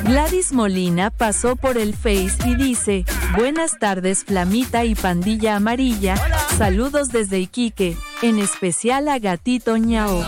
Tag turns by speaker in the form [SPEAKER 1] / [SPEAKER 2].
[SPEAKER 1] Gladys Molina pasó por el Face y dice: buenas tardes Flamita y pandilla amarilla, saludos desde Iquique, en especial a Gatito Ñao.